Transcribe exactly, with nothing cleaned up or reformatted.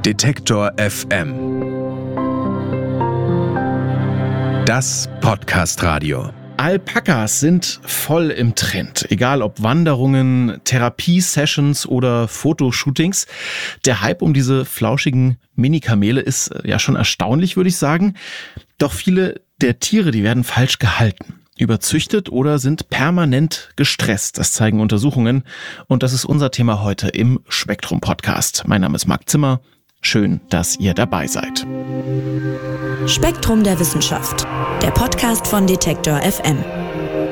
Detektor F M. Das Podcast-Radio. Alpakas sind voll im Trend. Egal ob Wanderungen, Therapiesessions oder Fotoshootings. Der Hype um diese flauschigen Mini-Kamele ist ja schon erstaunlich, würde ich sagen. Doch viele der Tiere, die werden falsch gehalten, überzüchtet oder sind permanent gestresst. Das zeigen Untersuchungen. Und das ist unser Thema heute im Spektrum-Podcast. Mein Name ist Marc Zimmer. Schön, dass ihr dabei seid. Spektrum der Wissenschaft, der Podcast von Detektor F M.